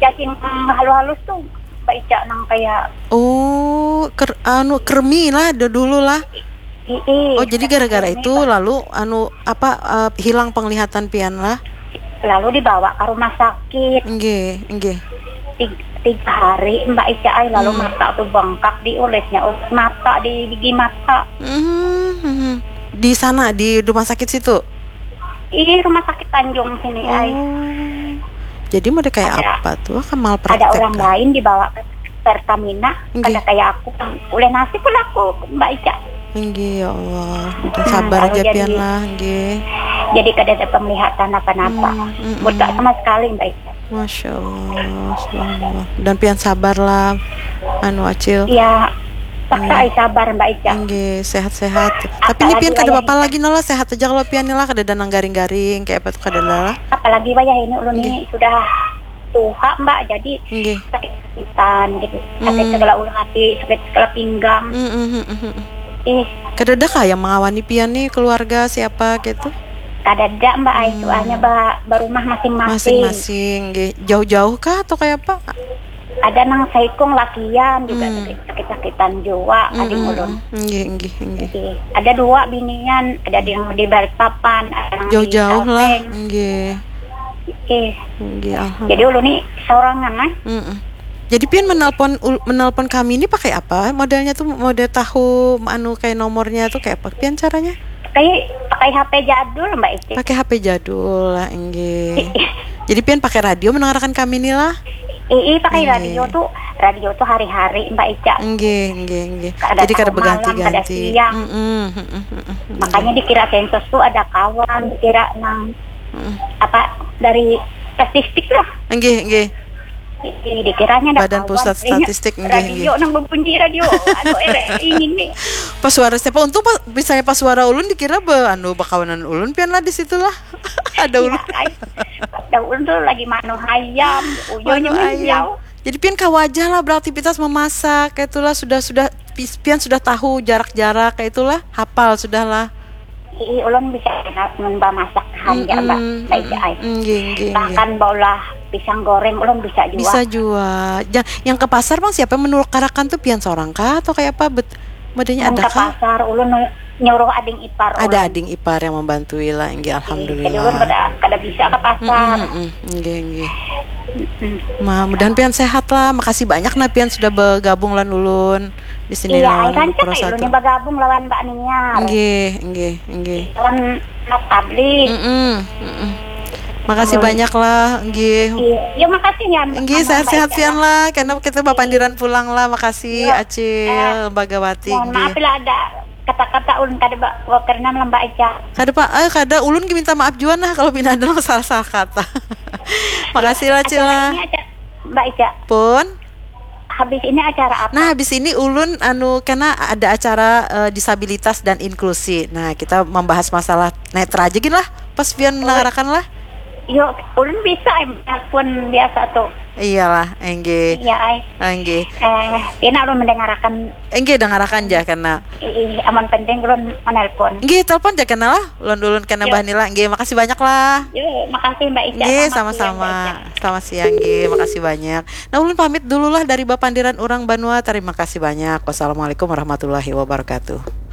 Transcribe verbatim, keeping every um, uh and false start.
cacing halus-halus tuh Mbak Ica nang kayak Oh, ker, anu kremi lah do- dulu lah. ii. Oh, jadi gara-gara itu lalu anu apa uh, hilang penglihatan pian lah. Lalu dibawa ke rumah sakit Nggih, nggih. tiga, tiga hari Mbak Ica ay, lalu Hmm. mata tuh bengkak diolesnya ules mata di gigi mata. Mhm. Di sana di rumah sakit situ. Ih, rumah sakit Tanjung sini ay. Oh. Jadi mau kayak Ada- apa tuh? Kan malpraktek. Ada orang lain dibawa ke Pertamina, Nggih. kada kayak aku, oleh nasib pula aku Mbak Ica. Nggih, ya Allah. Udah Hmm, sabar lalu aja jadi- pian lah, nggih. Jadi kada ada penglihatan apa-apa, Hmm, hmm, buta hmm. sama sekali Mbak Ica. Masya Allah, subhanallah. Dan pian sabar lah, anu acil. Ya, paksa ay sabar Mbak Ica. Nggih, sehat-sehat. Tapi Apalagi ini pian kada wayah apa ini. lagi nala sehat aja kalau pian lah kada danang garing-garing kayak apa tuh kada lah. Apalagi wayah ini ulun ini sudah tua Mbak, jadi Nggih. sakit-sakitan gitu, sakit Hmm. segala ulah hati, sakit segala pinggang. Mm, mm, mm, mm, mm. Ih, Kada ada kah yang mengawani pian nih keluarga siapa gitu? kada ada Mbak ay, soalnya ba, barumah masing-masing. Masing-masing, nggih. Jauh-jauh kah atau kayak apa? Ada nang saikong lakian juga Hmm. sakit- sakit-sakitan juga adik Mm, mm, ulun. mm. Nggih, nggih, nggih. Oke. Ada dua binian, ada di yang di Balikpapan, ada yang Jauh-jauh di lah, Kalteng. nggih. Oke. Nggih, alhamdulillah. Jadi ulun nih sorangan ah. Mm-mm. Jadi pian menelpon ul- menelpon kami ini pakai apa? Modelnya tuh model tahu anu kayak nomornya tuh kayak apa pian caranya? Pakai pakai H P jadul Mbak Ici. Pakai H P jadul lah, nggih. Jadi pian pakai radio mendengarkan kami ini lah. Ii pakai Nggih. radio tuh, radio tuh hari-hari Mbak Ica. Nggih, nggih, nggih. Kada Jadi kada tahu malam, kada berganti-ganti. siang. Mm-mm, mm-mm, mm-mm. Makanya dikira sensus tuh ada kawan, dikira nang Mm-mm. apa dari statistik lah. Nggih, nggih. Ii, dikiranya ada Badan kawan. Pusat Kayaknya Statistik, nggih, radio nggih. nang berbunyi radio. Anu ere ingin nih. Pas suara siapa? Untung pas misalnya pas suara ulun dikira be anu bakawanan ulun pian lah di situ lah. Ada ulun. Ada ulun tuh lagi manu hayam, Manu uyonya ayam. menjauh. Jadi pian kawajah lah beraktivitas memasak kayak itulah sudah sudah pi- pian sudah tahu jarak-jarak kayak itulah hafal sudah lah. Ii ulun bisa menba masak hanja Mbak, Mm-mm, Mbak Ica ay. mm-mm, nggih, nggih, nggih. Bahkan baulah pisang goreng ulun bisa juga. Bisa jual. Ja- yang ke pasar bang siapa yang menukarakan tuh pian seorang kah atau kayak apa? Bet modelnya Yang ada ke kah? pasar ulun nyuruh ading ipar Ada ulun. ading ipar yang membantu lah, nggih Jadi ulun alhamdulillah. kada kada bisa ke pasar. Mm-mm, nggih, nggih. Mm. Ma, mudahan pian sehat lah. Makasih banyak nah pian sudah bergabung lan ulun di sini Iya, lawan kan Pro cek satu. ulun bergabung lawan Mbak Niar. Nggih, nggih, nggih. Lawan Mas Tabli. Mm-mm, mm-mm. Makasih banyak lah, nggih. Iya, ya makasih ya. Nggih, Mbak sehat-sehat Ica. pian lah. Karena kita bapandiran pulang lah. Makasih Iya. Acil, Bagawati. Mohon maaf Nggih. bila ada kata-kata ulun kada ba- wa karena Mbak Ica. Kada pak, eh kada ulun ki minta maaf juan lah kalau bina ada salah-salah kata. Makasih lah Cil lah. Acara ini acara Mbak Ica. Pun. Habis ini acara apa? Nah, habis ini ulun anu karena ada acara eh, disabilitas dan inklusi. Nah, kita membahas masalah netra aja gini lah. Pas pian mengarahkan lah. Yuk, ulun bisa pun biasa tuh. Iyalah, enggih. Iya, ay. Enggih. Eh, ini ulun mendengarkan Enggih dengarkan aja karena i, i, aman penting ulun menelpon. enggih telepon aja karena lah. Ulun-ulun karena Yuk. bahanila. Enggih, makasih banyak lah. Yuk, makasih Mbak Ica. Nggih, Selamat siang, Mbak sama-sama. Ica. Selamat siang, nggih. Makasih banyak. Nah, ulun pamit dulu lah dari Bapandiran Urang Banua. Terima kasih banyak. Wassalamualaikum warahmatullahi wabarakatuh.